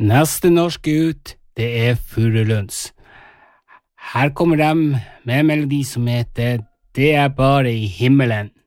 Neste norske ut, det Furulunds. Her kommer de med en melodi som heter Det bare I himmelen.